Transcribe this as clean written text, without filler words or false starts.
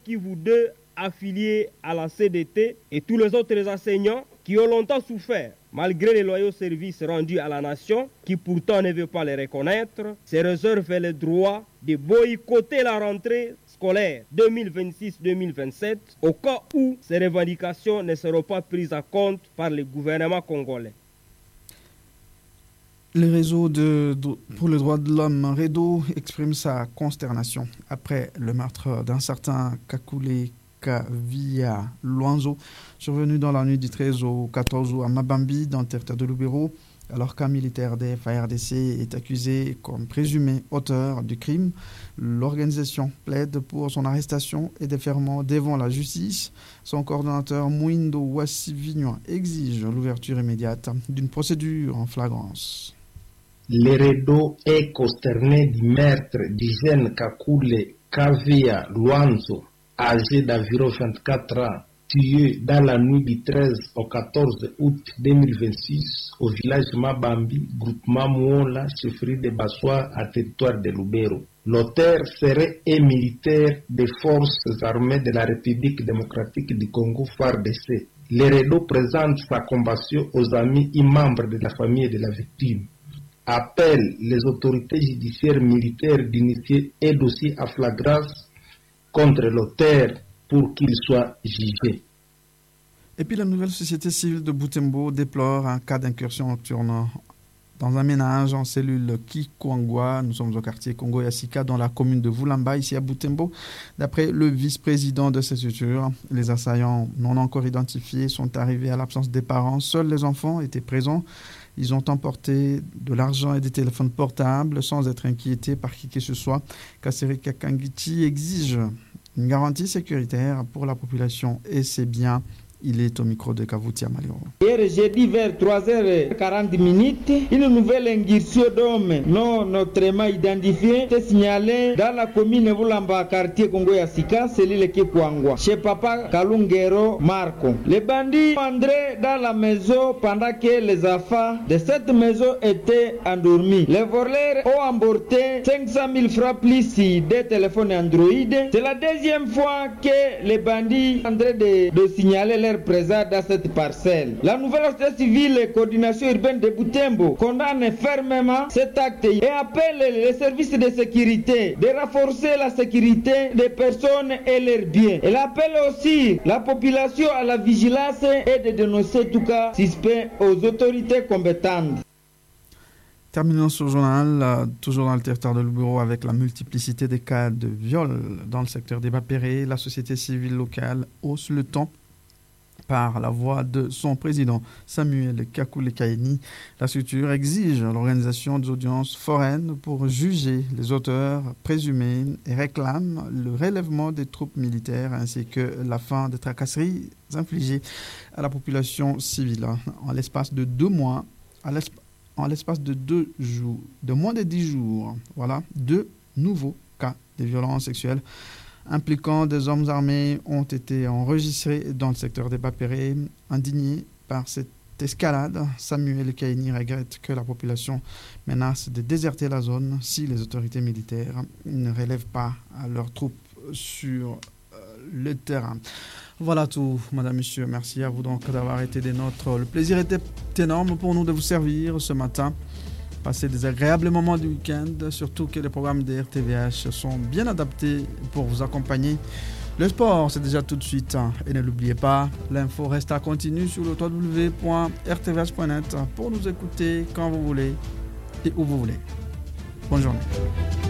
qui vous deux affiliés à la CDT et tous les autres enseignants qui ont longtemps souffert, malgré les loyaux services rendus à la nation, qui pourtant ne veut pas les reconnaître, se réservent le droit de boycotter la rentrée scolaire 2026-2027 au cas où ces revendications ne seront pas prises en compte par le gouvernement congolais. Le réseau pour le droit de l'homme, REDO, exprime sa consternation après le meurtre d'un certain Kakule Kavia Luanzo, survenu dans la nuit du 13 au 14 août à Mabambi, dans le territoire de Lubero, alors qu'un militaire des FARDC est accusé comme présumé auteur du crime. L'organisation plaide pour son arrestation et déferment devant la justice. Son coordonnateur Mouindo Wassivignon exige l'ouverture immédiate d'une procédure en flagrance. Le REDO est consterné du meurtre du jeune Kakule Kavia Luanzo, âgé d'environ 24 ans, tué dans la nuit du 13 au 14 août 2026 au village Mabambi, groupement Mouola, chefferie de Bassois à territoire de Lubero. L'auteur serait un militaire des forces armées de la République démocratique du Congo, FARDC. Le REDO présente sa compassion aux amis et membres de la famille de la victime. Appelle les autorités judiciaires militaires d'initier un dossier à flagrance contre l'auteur pour qu'il soit jugé. Et puis la nouvelle société civile de Butembo déplore un cas d'incursion nocturne dans un ménage en cellule Kikwangwa. Nous sommes au quartier Congo Yassika dans la commune de Vulamba, ici à Butembo. D'après le vice-président de cette structure, les assaillants non encore identifiés sont arrivés à l'absence des parents. Seuls les enfants étaient présents. Ils ont emporté de l'argent et des téléphones portables sans être inquiétés par qui que ce soit. Kasseri Kakangiti exige une garantie sécuritaire pour la population et ses biens. Il est au micro de Kavuti Amaliro. Hier jeudi vers 3h40, une nouvelle incursion d'hommes non autrement identifiés était signalée dans la commune Vulamba, quartier Congo Yassika, cellule Kikwangwa, chez Papa Kalungero Marco. Les bandits sont entrés dans la maison pendant que les enfants de cette maison étaient endormis. Les voleurs ont emporté 500 000 francs plus des téléphones Android. C'est la deuxième fois que les bandits sont en train de signaler leur présence dans cette parcelle. La nouvelle société civile et coordination urbaine de Butembo condamne fermement cet acte et appelle les services de sécurité de renforcer la sécurité des personnes et leurs biens. Elle appelle aussi la population à la vigilance et de dénoncer tout cas suspect aux autorités compétentes. Terminons ce journal, toujours dans le territoire de Lubero, avec la multiplicité des cas de viol dans le secteur des Bapéré. La société civile locale hausse le ton par la voix de son président Samuel Kakule Kaini. La structure exige l'organisation des audiences foraines pour juger les auteurs présumés et réclame le relèvement des troupes militaires ainsi que la fin des tracasseries infligées à la population civile. En l'espace de 2 mois, en l'espace de 2 jours, de moins de 10 jours, voilà, 2 nouveaux cas de violences sexuelles impliquant des hommes armés ont été enregistrés dans le secteur des Bapéré. Indigné par cette escalade, Samuel Kaini regrette que la population menace de déserter la zone si les autorités militaires ne relèvent pas leurs troupes sur le terrain. Voilà tout, madame, monsieur. Merci à vous donc d'avoir été des nôtres. Le plaisir était énorme pour nous de vous servir ce matin. Passez des agréables moments du week-end, surtout que les programmes de RTVH sont bien adaptés pour vous accompagner. Le sport, c'est déjà tout de suite. Et ne l'oubliez pas, l'info reste à continu sur le www.rtvh.net pour nous écouter quand vous voulez et où vous voulez. Bonne journée.